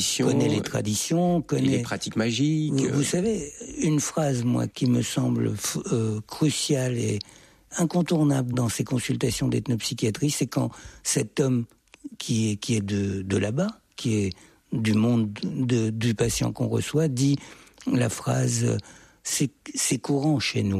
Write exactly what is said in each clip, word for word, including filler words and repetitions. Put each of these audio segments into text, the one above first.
connaît les traditions, connaît les pratiques magiques. Vous, vous savez, une phrase, moi, qui me semble euh, cruciale et incontournable dans ces consultations d'ethnopsychiatrie, c'est quand cet homme qui est, qui est de, de là-bas, qui est du monde de, du patient qu'on reçoit, dit la phrase « c'est, c'est courant chez nous ».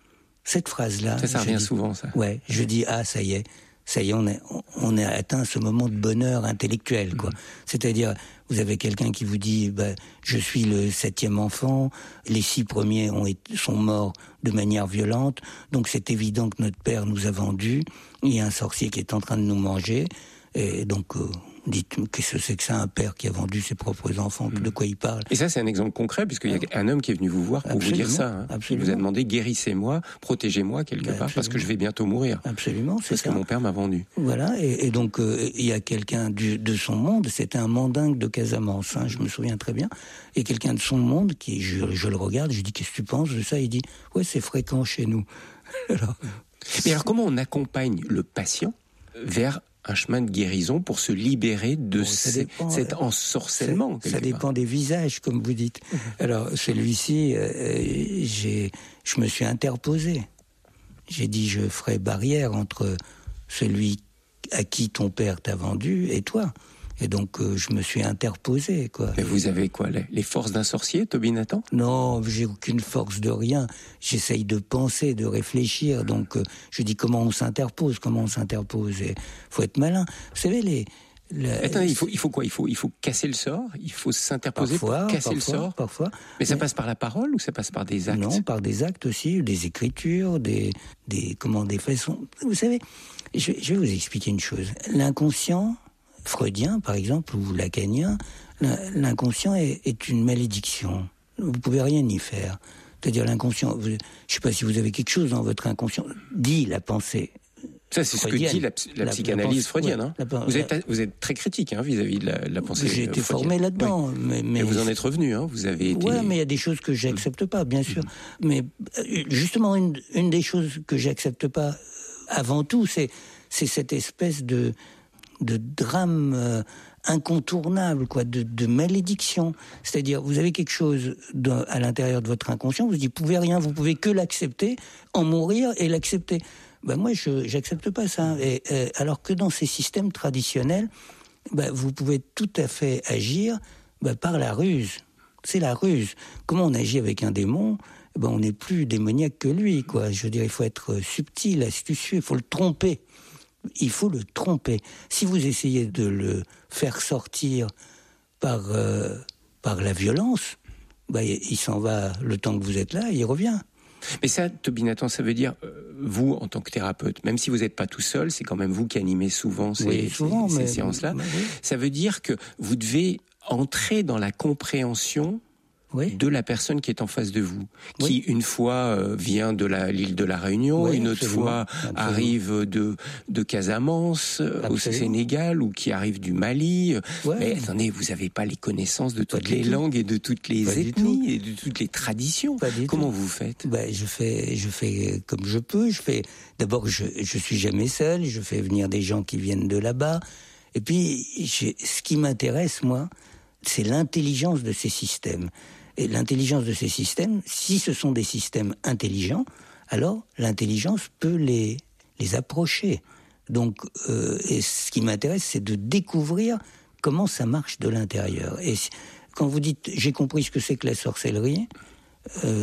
Cette phrase-là... Ça, ça revient dis, souvent, ça. Ouais, je dis « ah, ça y est ». Ça y est, on a, on a atteint ce moment de bonheur intellectuel, quoi. Mmh. C'est-à-dire, vous avez quelqu'un qui vous dit, bah, je suis le septième enfant, les six premiers ont été, sont morts de manière violente, donc c'est évident que notre père nous a vendus, il y a un sorcier qui est en train de nous manger, et donc, euh, dites, qu'est-ce que c'est que ça, un père qui a vendu ses propres enfants, mmh. de quoi il parle? Et ça, c'est un exemple concret, puisqu'il y a un homme qui est venu vous voir pour absolument, vous dire ça. Hein. Il vous a demandé, guérissez-moi, protégez-moi quelque bah, part, absolument. Parce que je vais bientôt mourir. Absolument, c'est parce ça. que mon père m'a vendu. Voilà, et, et donc, euh, il y a quelqu'un du, de son monde, c'était un mandingue de Casamance, hein, mmh. je me souviens très bien, et quelqu'un de son monde, qui, je, je le regarde, je lui dis, qu'est-ce que tu penses de ça? Il dit, ouais, c'est fréquent chez nous. alors, Mais alors, comment on accompagne le patient vers un chemin de guérison pour se libérer de bon, ces, dépend, cet ensorcellement. Ça, ça dépend des visages, comme vous dites. Mmh. Alors, celui-ci, euh, j'ai, je me suis interposé. J'ai dit, je ferai barrière entre celui à qui ton père t'a vendu et toi. Et donc, euh, je me suis interposé, quoi. Mais vous avez quoi, les, les forces d'un sorcier, Toby Nathan? Non, j'ai aucune force de rien. J'essaye de penser, de réfléchir. Donc, euh, je dis comment on s'interpose, comment on s'interpose. Il faut être malin. Vous savez, les... Le... Attendez, il faut, il faut quoi? Il faut, il faut casser le sort? Il faut s'interposer parfois, pour casser parfois, le sort? Parfois. Mais ça Mais... passe par la parole ou ça passe par des actes? Non, par des actes aussi, des écritures, des, des, comment, des façons. Vous savez, je, je vais vous expliquer une chose. L'inconscient... freudien, par exemple, ou lacanien, l'inconscient est, est une malédiction. Vous pouvez rien y faire. C'est-à-dire l'inconscient, vous, je ne sais pas si vous avez quelque chose dans votre inconscient, dit la pensée. Ça, c'est freudienne, ce que dit la, la, la psychanalyse la freudienne. Ouais, hein. la, vous, êtes, vous êtes très critique hein, vis-à-vis de la, la pensée J'ai été freudienne. formé là-dedans. Oui. Mais, mais Et vous en êtes revenu, hein, vous avez été... Oui, mais il y a des choses que j'accepte pas, bien sûr. Mmh. Mais justement, une, une des choses que j'accepte pas, avant tout, c'est, c'est cette espèce de... de drame euh, incontournable, quoi, de, de malédiction. C'est-à-dire, vous avez quelque chose de, à l'intérieur de votre inconscient, vous ne pouvez rien, vous pouvez que l'accepter, en mourir et l'accepter. Ben moi, je j'accepte pas ça. Et, euh, alors que dans ces systèmes traditionnels, ben, vous pouvez tout à fait agir ben, par la ruse. C'est la ruse. Comment on agit avec un démon? Ben, on n'est plus démoniaque que lui, quoi. Je veux dire, il faut être subtil, astucieux, il faut le tromper. Il faut le tromper. Si vous essayez de le faire sortir par, euh, par la violence, bah, il s'en va le temps que vous êtes là, et il revient. Mais ça, Toby Nathan, ça veut dire, euh, vous, en tant que thérapeute, même si vous n'êtes pas tout seul, c'est quand même vous qui animez souvent ces, oui, souvent, ces, mais, ces séances-là, mais oui. Ça veut dire que vous devez entrer dans la compréhension oui. de la personne qui est en face de vous, oui. qui une fois euh, vient de la, l'île de la Réunion, oui, une autre absolument, fois absolument. arrive de, de Casamance, absolument. Au Sénégal, ou qui arrive du Mali. Ouais. Mais attendez, vous n'avez pas les connaissances de toutes pas les langues tout. et de toutes les pas ethnies et de toutes les traditions. Comment tout. vous faites? Ben, je fais, je fais comme je peux. Je fais, d'abord, je, je suis jamais seul. Je fais venir des gens qui viennent de là-bas. Et puis, je, ce qui m'intéresse, moi, c'est l'intelligence de ces systèmes. Et l'intelligence de ces systèmes, si ce sont des systèmes intelligents, alors l'intelligence peut les, les approcher. Donc, euh, et ce qui m'intéresse, c'est de découvrir comment ça marche de l'intérieur. Et quand vous dites « j'ai compris ce que c'est que la sorcellerie euh, »,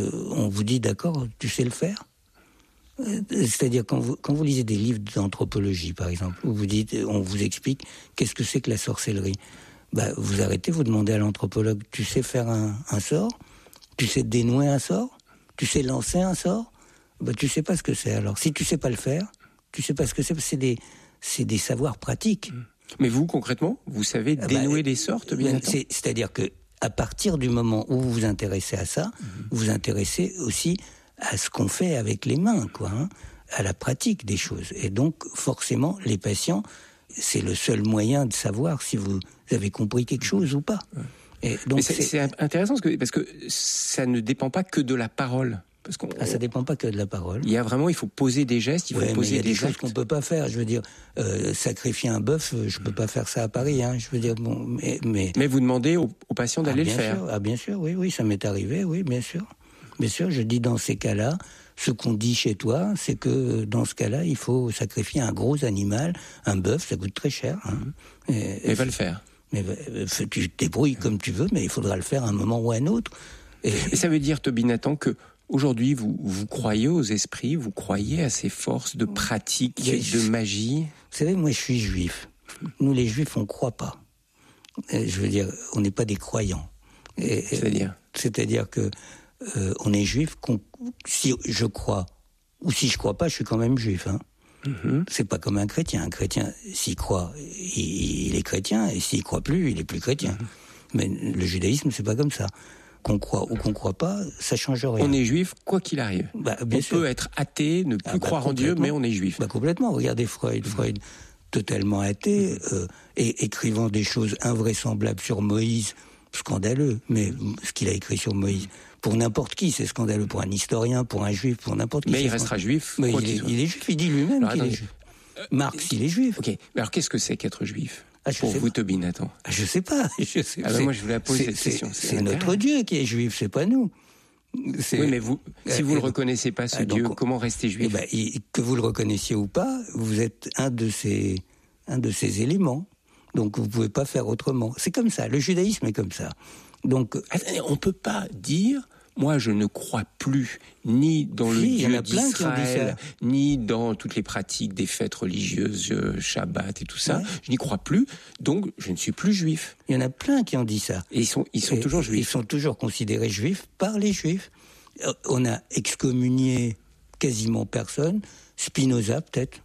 on vous dit « d'accord, tu sais le faire ». C'est-à-dire quand vous, quand vous lisez des livres d'anthropologie, par exemple, où vous dites, on vous explique qu'est-ce que c'est que la sorcellerie. Bah, vous arrêtez, vous demandez à l'anthropologue, tu sais faire un, un sort? Tu sais dénouer un sort? Tu sais lancer un sort? Bah, tu sais pas ce que c'est. Alors, si tu sais pas le faire, tu sais pas ce que c'est, c'est des, c'est des savoirs pratiques. Mais vous, concrètement, vous savez dénouer bah, des sorts, bien c'est, C'est-à-dire que, à partir du moment où vous vous intéressez à ça, mmh. vous vous intéressez aussi à ce qu'on fait avec les mains, quoi, hein, à la pratique des choses. Et donc, forcément, les patients, c'est le seul moyen de savoir si vous avez compris quelque chose ou pas. Et donc c'est, c'est, c'est intéressant parce que, parce que ça ne dépend pas que de la parole. Parce qu'on, ah, ça dépend pas que de la parole. Il y a vraiment, il faut poser des gestes, il faut ouais, poser mais il y a des, des choses actes qu'on peut pas faire. Je veux dire, euh, sacrifier un bœuf, je peux pas faire ça à Paris. Hein. Je veux dire, bon, mais mais, mais vous demandez aux, aux patients d'aller ah, le faire. Sûr, ah bien sûr, oui, oui, ça m'est arrivé, oui, bien sûr, bien sûr. Je dis dans ces cas-là, ce qu'on dit chez toi, c'est que dans ce cas-là, il faut sacrifier un gros animal, un bœuf, ça coûte très cher. Hein. Et, et va le faire. Mais tu te débrouilles comme tu veux, mais il faudra le faire à un moment ou à un autre. Et, et ça veut dire, Toby Nathan, que aujourd'hui, vous, vous croyez aux esprits, vous croyez à ces forces de pratique, mais de je, magie. Vous savez, moi, je suis juif. Nous, les juifs, on ne croit pas. Et je veux dire, on n'est pas des croyants. Et, c'est-à-dire C'est-à-dire que euh, on est juif. Qu'on, si je crois ou si je crois pas, je suis quand même juif. Hein. Mm-hmm. C'est pas comme un chrétien. Un chrétien, s'il croit, il, il est chrétien, et s'il croit plus, il est plus chrétien. Mm-hmm. Mais le judaïsme, c'est pas comme ça. Qu'on croit ou qu'on croit pas, ça change rien. On est juif quoi qu'il arrive. Bah, bien on sûr. peut être athée, ne plus ah, bah, croire en Dieu, mais on est juif. Bah, complètement. Regardez Freud. Mm-hmm. Freud, totalement athée, mm-hmm. euh, et écrivant des choses invraisemblables sur Moïse, scandaleux. Mais mm-hmm. ce qu'il a écrit sur Moïse, pour n'importe qui, c'est scandaleux. Pour un historien, pour un juif, pour n'importe qui. Mais il restera juif. Mais il, est, il est juif. Il dit lui-même alors, qu'il attendez. est juif. Euh, Marx, il est juif. Ok. Mais alors qu'est-ce que c'est qu'être juif? Ah, pour vous, Toby Nathan? Ah, je sais pas. Je sais, ah ben moi, je voulais poser cette c'est, question. C'est, c'est notre Dieu qui est juif, c'est pas nous. C'est... Oui, mais vous, si vous ne euh, le reconnaissez pas, ce euh, Dieu, donc, comment rester juif? eh ben, il, Que vous le reconnaissiez ou pas, vous êtes un de ces, un de ces éléments. Donc, vous pouvez pas faire autrement. C'est comme ça. Le judaïsme est comme ça. Donc, attendez, on peut pas dire... Moi, je ne crois plus ni dans le si, Dieu d'Israël, ni dans toutes les pratiques des fêtes religieuses, euh, Shabbat et tout ça. Ouais. Je n'y crois plus, donc je ne suis plus juif. Il y en a plein qui ont dit ça. Et ils sont, ils sont et, toujours juifs. Ils sont toujours considérés juifs par les juifs. On a excommunié quasiment personne. Spinoza, peut-être.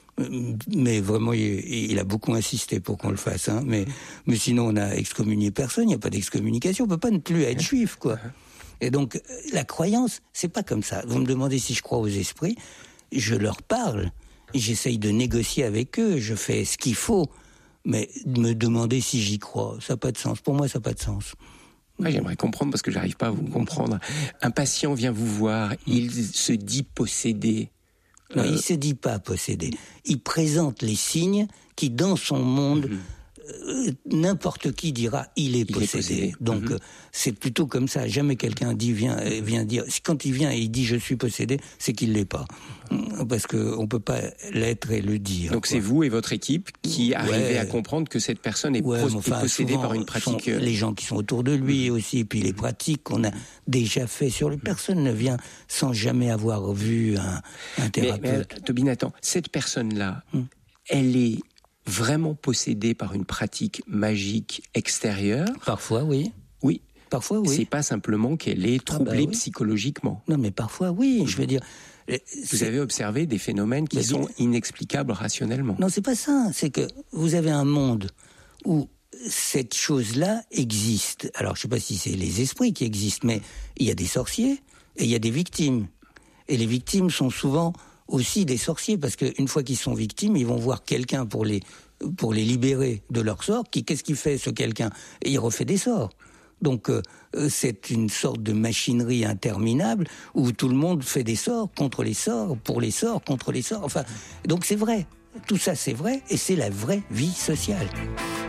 Mais vraiment, il, il a beaucoup insisté pour qu'on le fasse. Hein. Mais, mais sinon, on a excommunié personne. Il n'y a pas d'excommunication. On ne peut pas ne plus être juif, quoi. Et donc, la croyance, c'est pas comme ça. Vous me demandez si je crois aux esprits, je leur parle, j'essaye de négocier avec eux, je fais ce qu'il faut, mais me demander si j'y crois, ça n'a pas de sens. Pour moi, ça n'a pas de sens. Ouais, j'aimerais comprendre parce que j'arrive pas à vous comprendre. Un patient vient vous voir, il se dit possédé. Non, euh... il se dit pas possédé. Il présente les signes qui, dans son monde... Mm-hmm. Euh, n'importe qui dira il est possédé. Il est possédé. Donc mm-hmm. euh, c'est plutôt comme ça. Jamais quelqu'un dit vient euh, vient dire. Quand il vient et il dit je suis possédé, c'est qu'il l'est pas. Parce que on peut pas l'être et le dire. Donc quoi. C'est vous et votre équipe qui arrivez ouais. à comprendre que cette personne est, ouais, pro- enfin, est possédée par une pratique. Les gens qui sont autour de lui mm-hmm. aussi, et puis les pratiques qu'on a déjà fait sur lui. Personne ne vient sans jamais avoir vu un, un thérapeute. Mais, mais Toby Nathan, cette personne-là, mm. elle est vraiment possédée par une pratique magique extérieure? Parfois, oui. Oui. Parfois, oui. C'est pas simplement qu'elle est troublée ah bah oui. psychologiquement. Non, mais parfois, oui. Je veux dire... Vous c'est... avez observé des phénomènes qui mais sont bien... inexplicables rationnellement. Non, c'est pas ça. C'est que vous avez un monde où cette chose-là existe. Alors, je sais pas si c'est les esprits qui existent, mais il y a des sorciers et il y a des victimes. Et les victimes sont souvent... aussi des sorciers, parce qu'une fois qu'ils sont victimes, ils vont voir quelqu'un pour les, pour les libérer de leur sort. Qui, qu'est-ce qu'il fait, ce quelqu'un? Et il refait des sorts. Donc, euh, c'est une sorte de machinerie interminable où tout le monde fait des sorts contre les sorts, pour les sorts, contre les sorts. Enfin, donc c'est vrai. Tout ça, c'est vrai, et c'est la vraie vie sociale.